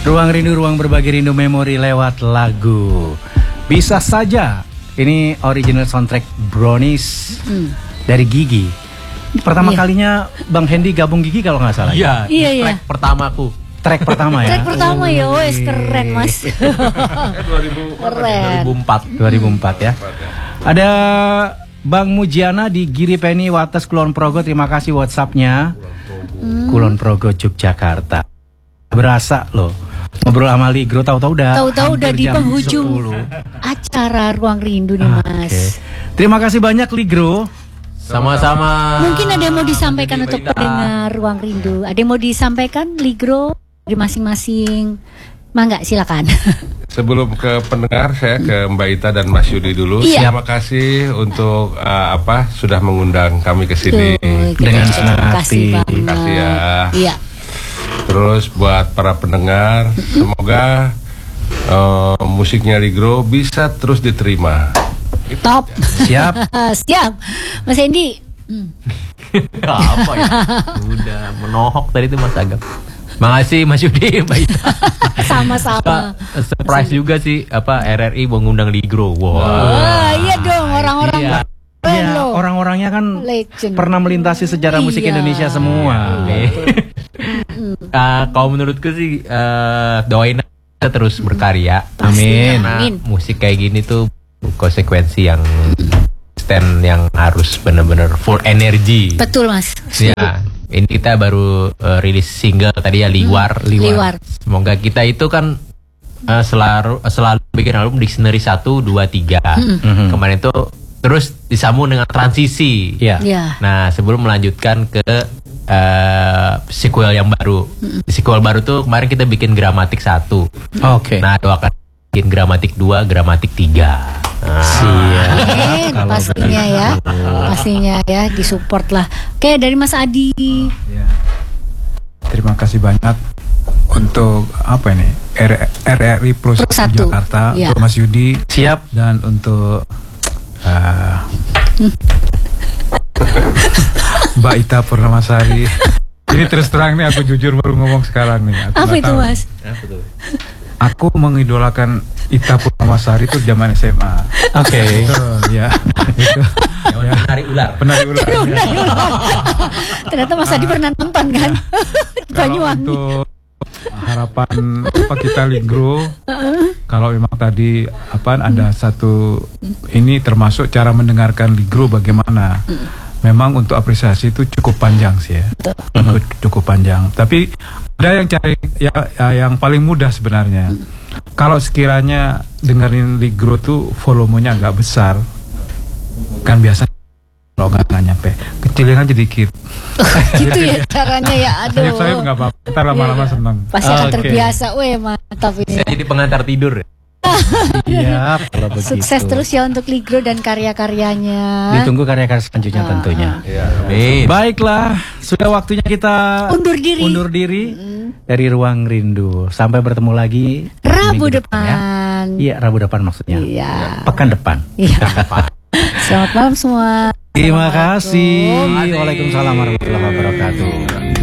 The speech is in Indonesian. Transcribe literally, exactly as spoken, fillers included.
Ruang Rindu, ruang berbagi rindu memori lewat lagu. Bisa saja. Ini original soundtrack Brownies hmm. dari Gigi. Pertama iya. kalinya Bang Hendy gabung Gigi kalau nggak salah. Iya, iya, iya. track pertamaku. Track pertama ya. Track pertama ya, wes keren mas. dua ribu empat dua ribu empat ya. Ada Bang Mujiana di Giri Penny Wates Kulon Progo. Terima kasih WhatsAppnya. Hmm. Kulon Progo Yogyakarta. Berasa loh. Ngobrol sama Ligro, tahu-tahu udah tahu-tahu udah di penghujung sepuluh acara Ruang Rindu nih mas. Okay. Terima kasih banyak Ligro. Sama-sama. Mungkin ada yang mau disampaikan untuk pendengar Ruang Rindu. Ada yang mau disampaikan Ligro dari masing-masing. Mangga silakan. Sebelum ke pendengar, saya ke Mbak Ita dan Mas Yudi dulu. Iya. Terima kasih untuk uh, apa sudah mengundang kami ke sini. Dengan senang hati. Terima kasih ya. Iya. Terus buat para pendengar, semoga uh, musiknya Ligro bisa terus diterima. Top. Siap. Siap. Mas Hendy. Hmm. Apa ya? Udah menohok tadi itu Mas Agam. Makasih Mas Yudi, Mbak Ita. Sama-sama. Surprise juga sih apa R R I mau ngundang Ligro. Wow. Oh, iya dong orang-orang. Iya. Ya, orang-orangnya kan legend. Pernah melintasi sejarah musik iya. Indonesia semua. uh, kalau menurutku sih uh, doain kita terus berkarya. Amin. Karena Amin. Musik kayak gini tuh konsekuensi yang stand yang harus benar-benar full energy. Betul mas. Ya, ini kita baru uh, rilis single tadi ya Liwar. Hmm, Liwar. Liwar. Semoga kita itu kan uh, selalu selalu bikin album Dictionary satu, dua, tiga. Hmm. Kemarin tuh terus disambung dengan transisi. Ya. Yeah. Nah, sebelum melanjutkan ke uh, sequel yang baru. Mm. Sequel baru tuh kemarin kita bikin Gramatik satu. Oke. Okay. Nah, doakan bikin Gramatik dua, Gramatik tiga. Nah. Siap. Amin, pastinya ya. Pastinya ya, disupport lah. Oke, dari Mas Adi. Ya. Terima kasih banyak untuk apa ini? R R I Plus Jakarta, ya. Mas Yudi. Siap. Dan untuk Uh, Mbak Ita Purnamasari. Ini terus terang nih aku jujur baru ngomong sekarang nih. Aku apa itu tahu. Mas? Aku mengidolakan Ita Purnamasari itu zaman S M A. Oke. Okay. Ya. Itu. Ya. Penari ular. Penari ular. Penari ular. Ternyata Mas Adi pernah nonton kan? Banyuwangi. Untuk harapan apa kita Ligro, uh-uh. kalau memang tadi apa ada satu ini termasuk cara mendengarkan Ligro bagaimana. Uh. Memang untuk apresiasi itu cukup panjang sih ya, uh-huh. cukup panjang. Tapi ada yang cari ya, ya yang paling mudah sebenarnya. Uh. Kalau sekiranya dengerin Ligro tuh volumenya agak besar, kan biasa kalau nggak nyampe kecilin aja dikit. Gitu ya caranya ya. Aduh. Saya nggak apa-apa. Ntar lama-lama yeah. seneng. Pasti akan okay. terbiasa. Weh mantap ini. Saya jadi pengantar tidur. Iya. Sukses terus ya untuk Ligro dan karya-karyanya. Ditunggu karya-karya selanjutnya uh, tentunya. Ya, baiklah, sudah waktunya kita undur diri. Undur diri mm. dari Ruang Rindu. Sampai bertemu lagi Rabu depan. Iya, ya, Rabu depan maksudnya. Iya. Pekan depan. Iya. Selamat malam semua. Terima kasih. Waalaikumsalam warahmatullahi wabarakatuh.